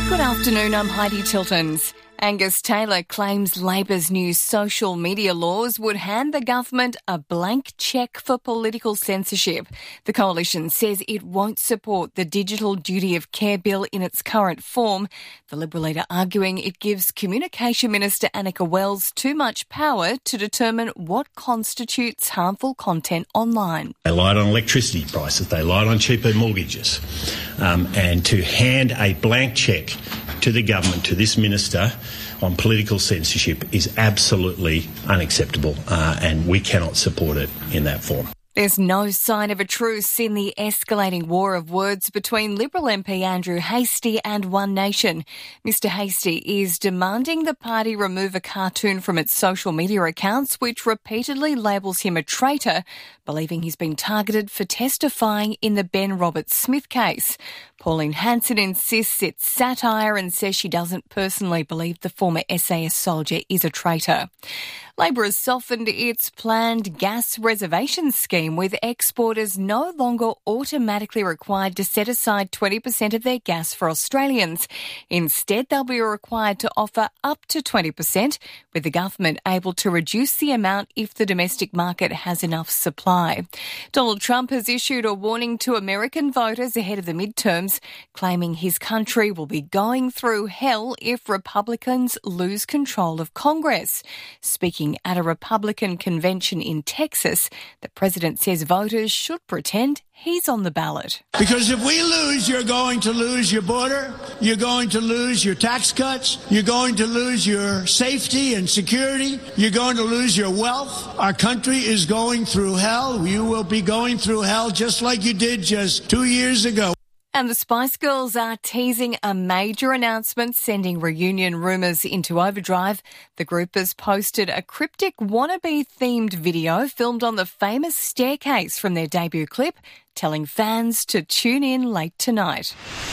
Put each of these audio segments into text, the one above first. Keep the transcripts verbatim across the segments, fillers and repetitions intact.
Good afternoon, I'm Heidi Tiltons. Angus Taylor claims Labor's new social media laws would hand the government a blank cheque for political censorship. The coalition says it won't support the Digital Duty of Care bill in its current form. The Liberal leader arguing it gives Communication Minister Annika Wells too much power to determine what constitutes harmful content online. They lied on electricity prices, they lied on cheaper mortgages. Um, and to hand a blank cheque to the government, to this minister, on political censorship is absolutely unacceptable, uh, and we cannot support it in that form. There's no sign of a truce in the escalating war of words between Liberal M P Andrew Hastie and One Nation. Mister Hastie is demanding the party remove a cartoon from its social media accounts which repeatedly labels him a traitor, believing he's been targeted for testifying in the Ben Roberts-Smith case. Pauline Hanson insists it's satire and says she doesn't personally believe the former S A S soldier is a traitor. Labor has softened its planned gas reservation scheme, with exporters no longer automatically required to set aside twenty percent of their gas for Australians. Instead, they'll be required to offer up to twenty percent, with the government able to reduce the amount if the domestic market has enough supply. Donald Trump has issued a warning to American voters ahead of the midterms, claiming his country will be going through hell if Republicans lose control of Congress. Speaking at a Republican convention in Texas, the president says voters should pretend he's on the ballot. Because if we lose, you're going to lose your border, you're going to lose your tax cuts, you're going to lose your safety and security, you're going to lose your wealth. Our country is going through hell. You will be going through hell just like you did just two years ago. And the Spice Girls are teasing a major announcement, sending reunion rumours into overdrive. The group has posted a cryptic wannabe-themed video filmed on the famous staircase from their debut clip, telling fans to tune in late tonight.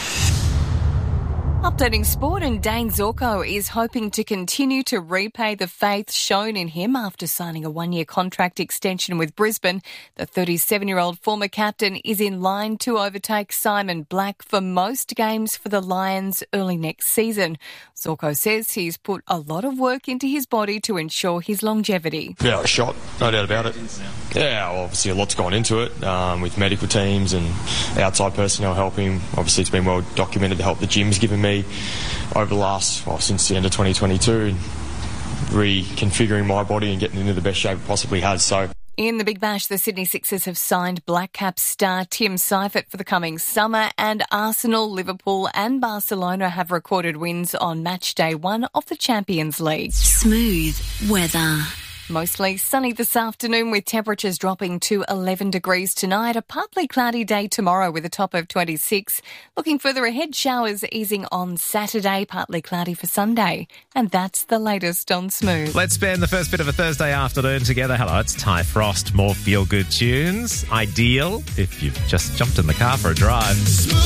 Updating sport, and Dane Zorko is hoping to continue to repay the faith shown in him after signing a one-year contract extension with Brisbane. The thirty-seven-year-old former captain is in line to overtake Simon Black for most games for the Lions early next season. Zorko says he's put a lot of work into his body to ensure his longevity. Yeah, a shot, no doubt about it. Yeah, well, obviously a lot's gone into it um, with medical teams and outside personnel helping. Obviously it's been well documented the help the gym's given me over the last, well, since the end of twenty twenty-two, reconfiguring my body and getting into the best shape it possibly has. So, in the Big Bash, the Sydney Sixers have signed Black Caps star Tim Seifert for the coming summer, and Arsenal, Liverpool and Barcelona have recorded wins on match day one of the Champions League. Smooth weather. Mostly sunny this afternoon, with temperatures dropping to eleven degrees tonight. A partly cloudy day tomorrow with a top of twenty-six. Looking further ahead, showers easing on Saturday, partly cloudy for Sunday. And that's the latest on Smooth. Let's spend the first bit of a Thursday afternoon together. Hello, it's Ty Frost. More feel-good tunes. Ideal if you've just jumped in the car for a drive.